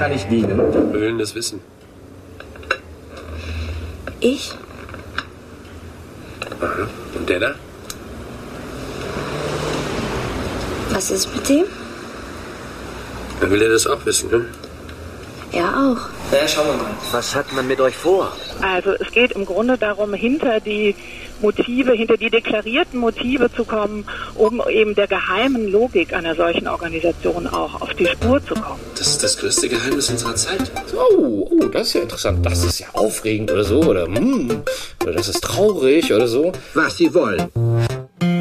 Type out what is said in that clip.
kann ich dienen? Wir wollen das wissen. Ich? Aha. Und der da? Was ist mit dem? Dann will er das auch wissen, hm? Er auch. Na, schauen wir mal. Was hat man mit euch vor? Also es geht im Grunde darum, hinter die deklarierten Motive zu kommen, um eben der geheimen Logik einer solchen Organisation auch auf die Spur zu kommen. Das ist das größte Geheimnis unserer Zeit. Oh, das ist ja interessant. Das ist ja aufregend oder so. Oder das ist traurig oder so. Was Sie wollen.